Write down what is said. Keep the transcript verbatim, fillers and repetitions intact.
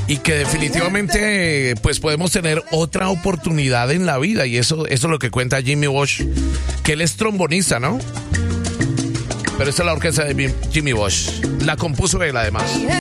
y que definitivamente pues podemos tener otra oportunidad en la vida, y eso, eso es lo que cuenta Jimmy Bosch, que él es trombonista, ¿no? Pero esta es la orquesta de Jimmy Bosch, la compuso él además.